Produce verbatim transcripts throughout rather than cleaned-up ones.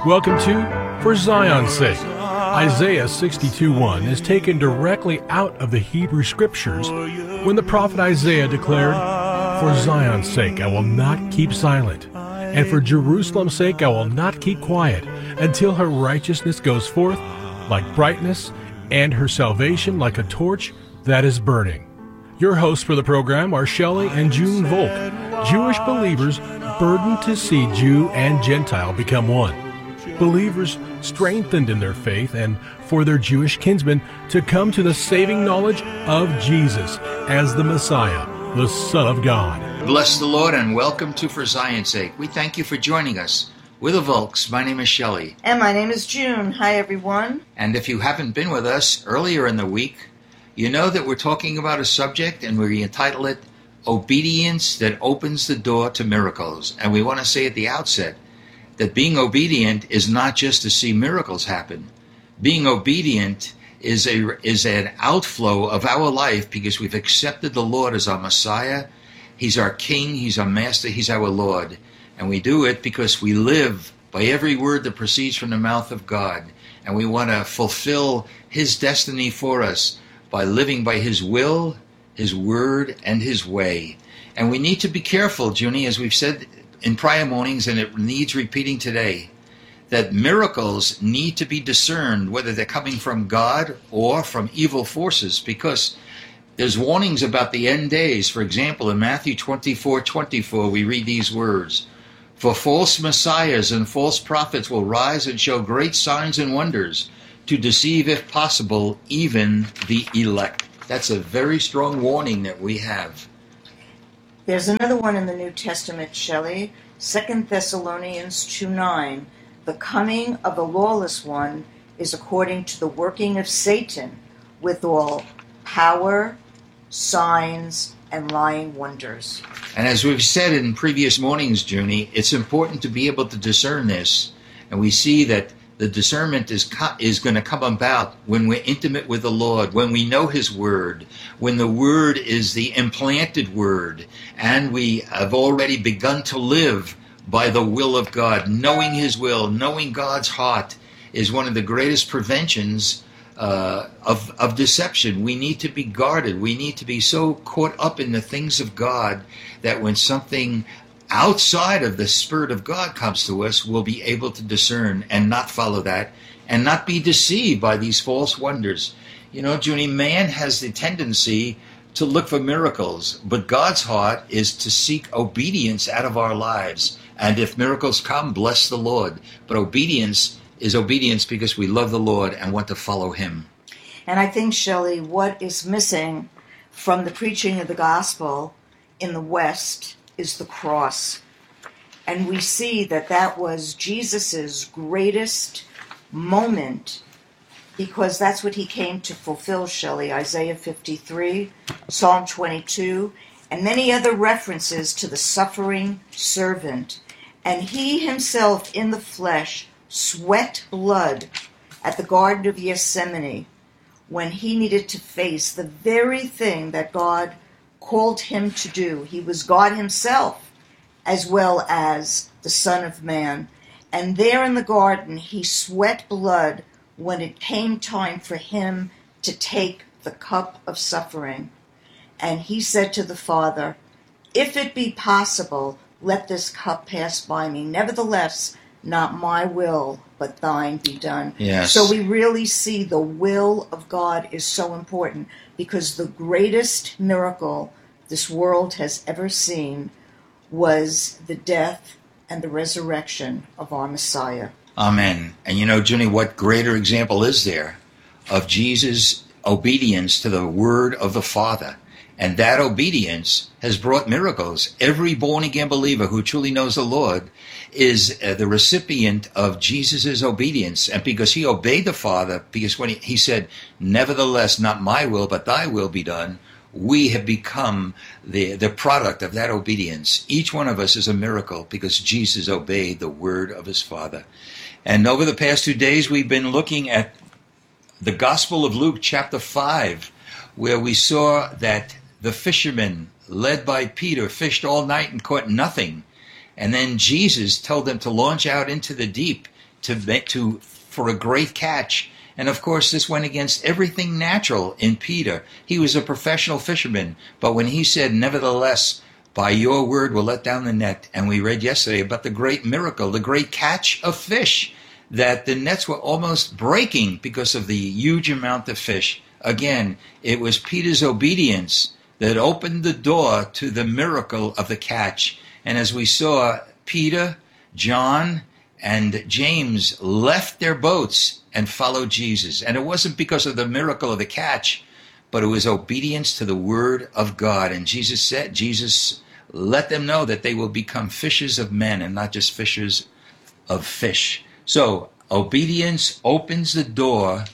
Welcome to For Zion's Sake. Isaiah sixty-two one is taken directly out of the Hebrew Scriptures when the prophet Isaiah declared, "For Zion's sake I will not keep silent, and for Jerusalem's sake I will not keep quiet, until her righteousness goes forth like brightness, and her salvation like a torch that is burning." Your hosts for the program are Shelley and June Volk, Jewish believers burdened to see Jew and Gentile become one. Believers strengthened in their faith, and for their Jewish kinsmen to come to the saving knowledge of Jesus as the Messiah, the Son of God. Bless the Lord and welcome to For Zion's Sake. We thank you for joining us. We're the Volks. My name is Shelley. And my name is June. Hi, everyone. And if you haven't been with us earlier in the week, you know that we're talking about a subject and we entitled it Obedience That Opens the Door to Miracles. And we want to say at the outset that being obedient is not just to see miracles happen. Being obedient is a is an outflow of our life because we've accepted the Lord as our Messiah. He's our King, He's our Master, He's our Lord. And we do it because we live by every word that proceeds from the mouth of God. And we want to fulfill His destiny for us by living by His will, His word, and His way. And we need to be careful, Junie, as we've said in prior mornings, and it needs repeating today, that miracles need to be discerned whether they're coming from God or from evil forces, because there's warnings about the end days. For example, in Matthew twenty-four twenty-four, we read these words, "For false messiahs and false prophets will rise and show great signs and wonders to deceive, if possible, even the elect." That's a very strong warning that we have. There's another one in the New Testament, Shelley, Second Thessalonians two nine. "The coming of the lawless one is according to the working of Satan, with all power, signs, and lying wonders." And as we've said in previous mornings, Junie, it's important to be able to discern this. And we see that the discernment is co- is going to come about when we're intimate with the Lord, when we know His Word, when the Word is the implanted Word, and we have already begun to live by the will of God. Knowing His will, knowing God's heart is one of the greatest preventions uh, of, of deception. We need to be guarded. We need to be so caught up in the things of God that when something outside of the Spirit of God comes to us, we'll be able to discern and not follow that and not be deceived by these false wonders. You know, Junie, man has the tendency to look for miracles, but God's heart is to seek obedience out of our lives. And if miracles come, bless the Lord. But obedience is obedience because we love the Lord and want to follow Him. And I think, Shelley, what is missing from the preaching of the gospel in the West is the cross. And we see that that was Jesus's greatest moment, because that's what He came to fulfill, Shelley. Isaiah fifty-three, Psalm twenty-two, and many other references to the suffering servant. And He Himself in the flesh sweat blood at the Garden of Gethsemane when He needed to face the very thing that God called Him to do. He was God Himself as well as the Son of Man. And there in the garden, He sweat blood when it came time for Him to take the cup of suffering. And He said to the Father, "If it be possible, let this cup pass by me. Nevertheless, not my will, but thine be done." Yes. So we really see the will of God is so important, because the greatest miracle this world has ever seen was the death and the resurrection of our Messiah. Amen. And you know, Junie, what greater example is there of Jesus' obedience to the word of the Father? And that obedience has brought miracles. Every born-again believer who truly knows the Lord is uh, the recipient of Jesus' obedience. And because he obeyed the Father, because when he, he said, "Nevertheless, not my will, but thy will be done," we have become the, the product of that obedience. Each one of us is a miracle because Jesus obeyed the word of His Father. And over the past two days, we've been looking at the Gospel of Luke, chapter five, where we saw that the fishermen, led by Peter, fished all night and caught nothing. And then Jesus told them to launch out into the deep to to for a great catch. And of course, this went against everything natural in Peter. He was a professional fisherman, but when he said, "Nevertheless, by your word we'll let down the net," and we read yesterday about the great miracle, the great catch of fish, that the nets were almost breaking because of the huge amount of fish. Again, it was Peter's obedience that opened the door to the miracle of the catch. And as we saw, Peter, John, and James left their boats and followed Jesus. And it wasn't because of the miracle of the catch, but it was obedience to the word of God. And Jesus said, Jesus let them know that they will become fishers of men and not just fishers of fish. So obedience opens the door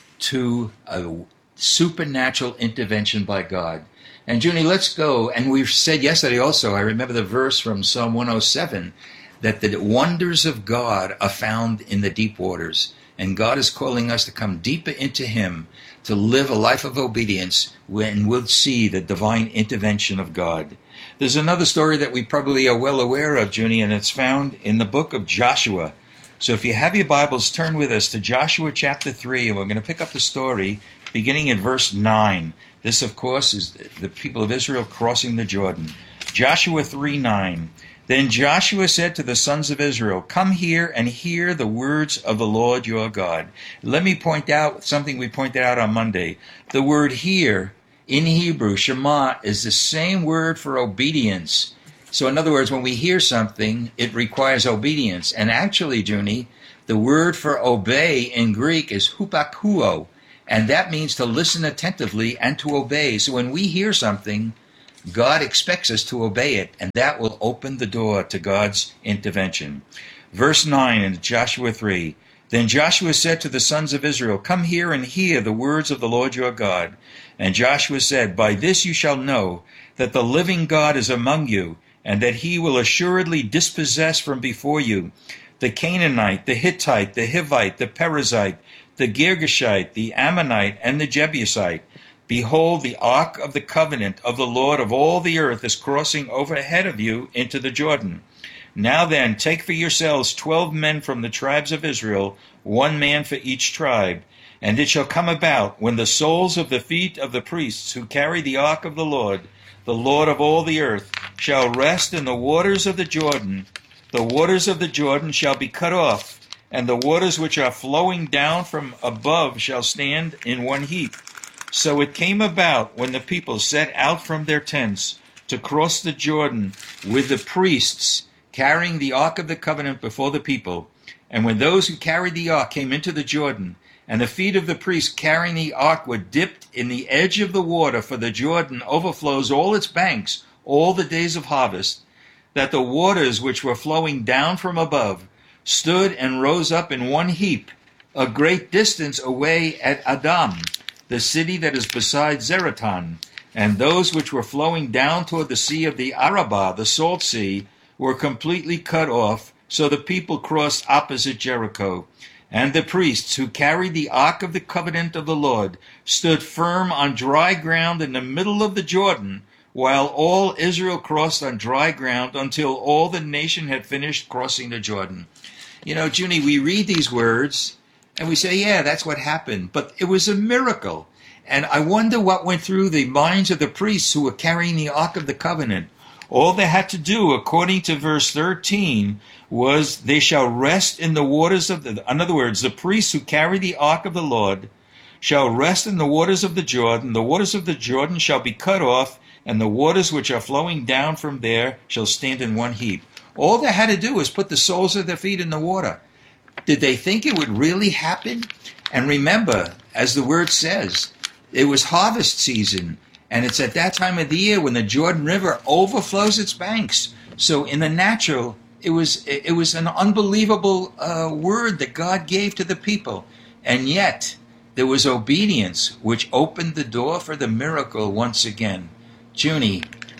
to a supernatural intervention by God. And Junie, let's go. And we've said yesterday also, I remember the verse from Psalm one oh seven, that the wonders of God are found in the deep waters. And God is calling us to come deeper into him, to live a life of obedience, when we'll see the divine intervention of God. There's another story that we probably are well aware of, Junie, and it's found in the book of Joshua. So if you have your Bibles, turn with us to Joshua chapter three, and we're going to pick up the story beginning in verse nine. This, of course, is the people of Israel crossing the Jordan. Joshua three nine. Then Joshua said to the sons of Israel, "Come here and hear the words of the Lord your God." Let me point out something we pointed out on Monday. The word "hear" in Hebrew, Shema, is the same word for obedience. So in other words, when we hear something, it requires obedience. And actually, Junie, the word for obey in Greek is hupakuo, and that means to listen attentively and to obey. So when we hear something, God expects us to obey it, and that will open the door to God's intervention. Verse nine in Joshua three. Then Joshua said to the sons of Israel, "Come here and hear the words of the Lord your God." And Joshua said, "By this you shall know that the living God is among you, and that he will assuredly dispossess from before you the Canaanite, the Hittite, the Hivite, the Perizzite, the Girgashite, the Ammonite, and the Jebusite. Behold, the ark of the covenant of the Lord of all the earth is crossing over ahead of you into the Jordan. Now then, take for yourselves twelve men from the tribes of Israel, one man for each tribe. And it shall come about, when the soles of the feet of the priests who carry the ark of the Lord, the Lord of all the earth, shall rest in the waters of the Jordan, the waters of the Jordan shall be cut off, and the waters which are flowing down from above shall stand in one heap. So it came about, when the people set out from their tents to cross the Jordan with the priests carrying the ark of the covenant before the people, and when those who carried the ark came into the Jordan, and the feet of the priests carrying the ark were dipped in the edge of the water, for the Jordan overflows all its banks all the days of harvest, that the waters which were flowing down from above stood and rose up in one heap, a great distance away at Adam, the city that is beside Zeratan. And those which were flowing down toward the sea of the Arabah, the salt sea, were completely cut off, so the people crossed opposite Jericho. And the priests who carried the ark of the covenant of the Lord stood firm on dry ground in the middle of the Jordan, while all Israel crossed on dry ground until all the nation had finished crossing the Jordan. You know, Junie, we read these words and we say, yeah, that's what happened. But it was a miracle. And I wonder what went through the minds of the priests who were carrying the ark of the covenant. All they had to do, according to verse thirteen, was they shall rest in the waters of the, in other words, the priests who carry the ark of the Lord shall rest in the waters of the Jordan. The waters of the Jordan shall be cut off, and the waters which are flowing down from there shall stand in one heap. All they had to do was put the soles of their feet in the water. Did they think it would really happen? And remember, as the word says, it was harvest season. And it's at that time of the year when the Jordan River overflows its banks. So in the natural, it was it was an unbelievable uh, word that God gave to the people. And yet, there was obedience, which opened the door for the miracle once again. Junie,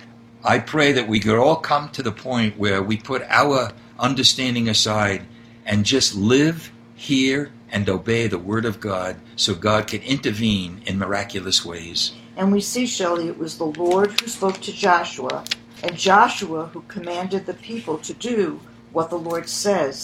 I pray that we could all come to the point where we put our understanding aside and just live, hear, and obey the word of God so God can intervene in miraculous ways. And we see, Shelley, it was the Lord who spoke to Joshua, and Joshua who commanded the people to do what the Lord says.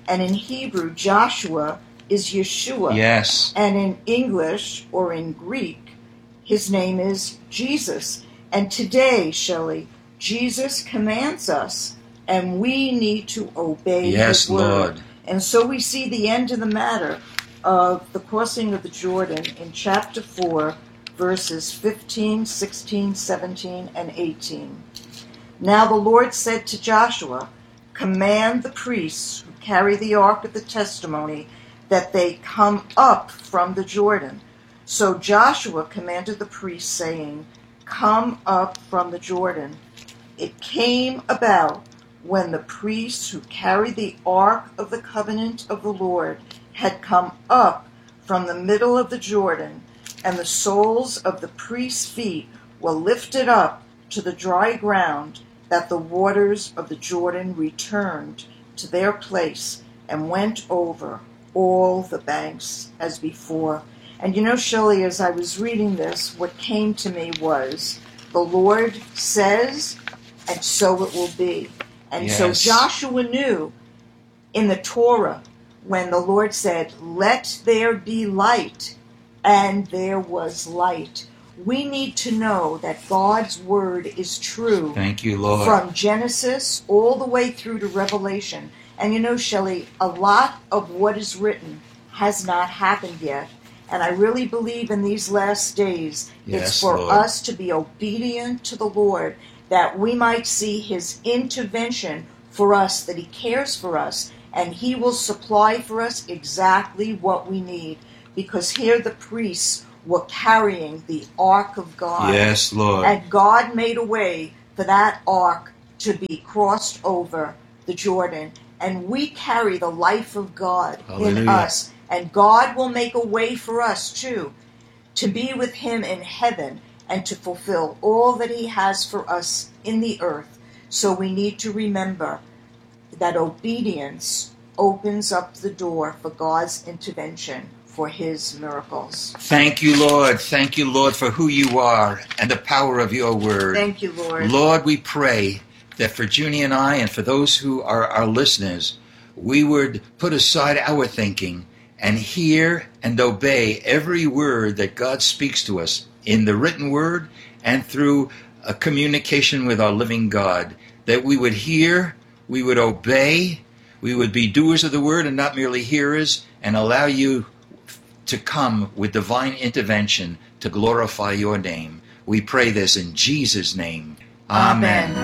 And in Hebrew, Joshua is Yeshua. Yes. And in English, or in Greek, his name is Jesus. And today, Shelley, Jesus commands us, and we need to obey yes, his word. Lord. And so we see the end of the matter of the crossing of the Jordan in chapter four, verses fifteen, sixteen, seventeen, and eighteen. Now the Lord said to Joshua, command the priests who carry the ark of the testimony that they come up from the Jordan. So Joshua commanded the priests, saying, come up from the Jordan. It came about when the priests who carried the ark of the covenant of the Lord had come up from the middle of the Jordan, and the soles of the priests' feet were lifted up to the dry ground, that the waters of the Jordan returned to their place and went over all the banks as before. And you know, Shelley, as I was reading this, what came to me was, the Lord says, and so it will be. And yes. so Joshua knew in the Torah, when the Lord said, let there be light, and there was light. We need to know that God's word is true. Thank you, Lord. From Genesis all the way through to Revelation. And you know, Shelley, a lot of what is written has not happened yet. And I really believe in these last days, yes, it's for Lord. us to be obedient to the Lord, that we might see his intervention for us, that he cares for us, and he will supply for us exactly what we need. Because here the priests were carrying the ark of God. Yes, Lord. And God made a way for that ark to be crossed over the Jordan. And we carry the life of God Hallelujah. in us. And God will make a way for us, too, to be with him in heaven and to fulfill all that he has for us in the earth. So we need to remember that obedience opens up the door for God's intervention, for his miracles. Thank you, Lord. Thank you, Lord, for who you are and the power of your word. Thank you, Lord. Lord, we pray that for Junie and I and for those who are our listeners, we would put aside our thinking and hear and obey every word that God speaks to us in the written word and through a communication with our living God, that we would hear, we would obey, we would be doers of the word and not merely hearers, and allow you to come with divine intervention to glorify your name. We pray this in Jesus' name. Amen.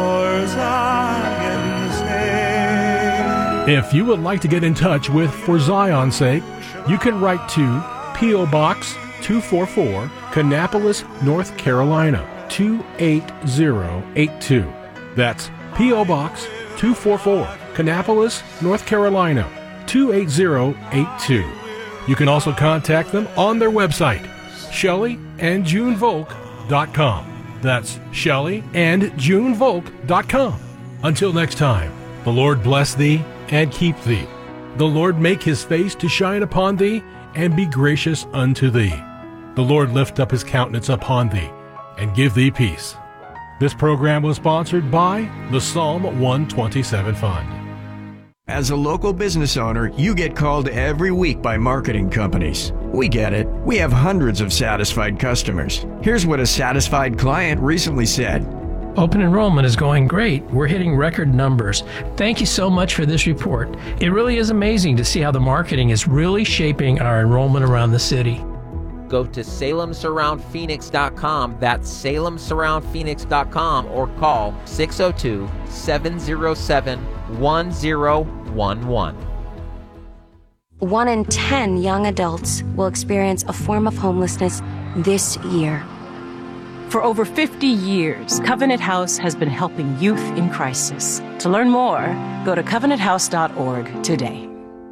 If you would like to get in touch with For Zion's Sake, you can write to P O. Box two forty-four, Kannapolis, North Carolina, two eight zero eight two. That's P O. Box two forty-four, Kannapolis, North Carolina, two eight zero eight two. You can also contact them on their website, Shelley and June Volk dot com. That's Shelley and June Volk dot com. Until next time, the Lord bless thee and keep thee. The Lord make his face to shine upon thee and be gracious unto thee. The Lord lift up his countenance upon thee and give thee peace. This program was sponsored by the Psalm one twenty-seven Fund. As a local business owner, you get called every week by marketing companies. We get it. We have hundreds of satisfied customers. Here's what a satisfied client recently said. Open enrollment is going great. We're hitting record numbers. Thank you so much for this report. It really is amazing to see how the marketing is really shaping our enrollment around the city. Go to Salem Surround Phoenix dot com. That's Salem Surround Phoenix dot com, or call six oh two, seven oh seven, one oh one one. One in ten young adults will experience a form of homelessness this year. For over fifty years, Covenant House has been helping youth in crisis. To learn more, go to covenant house dot org today.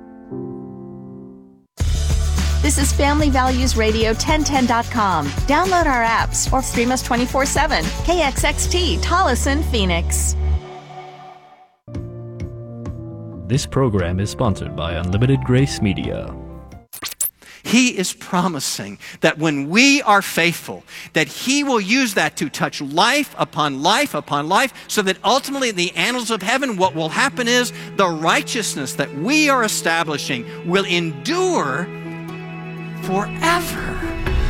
This is Family Values Radio ten ten dot com. Download our apps or stream us twenty-four seven. K X X T, Tolleson, Phoenix. This program is sponsored by Unlimited Grace Media. He is promising that when we are faithful, that he will use that to touch life upon life upon life, so that ultimately in the annals of heaven, what will happen is the righteousness that we are establishing will endure forever.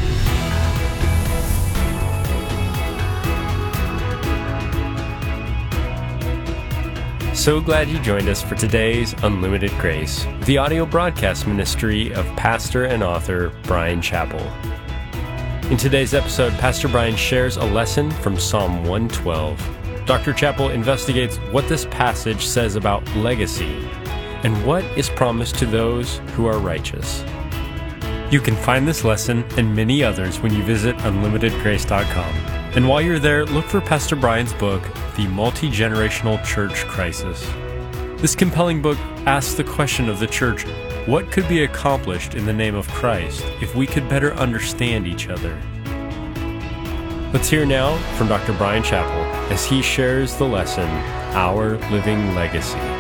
So glad you joined us for today's Unlimited Grace, the audio broadcast ministry of pastor and author Bryan Chapell. In today's episode, Pastor Bryan shares a lesson from Psalm one twelve. Doctor Chapell investigates what this passage says about legacy and what is promised to those who are righteous. You can find this lesson and many others when you visit unlimited grace dot com. And while you're there, look for Pastor Bryan's book, The Multi-Generational Church Crisis. This compelling book asks the question of the church, what could be accomplished in the name of Christ if we could better understand each other? Let's hear now from Doctor Bryan Chapell as he shares the lesson, Our Living Legacy.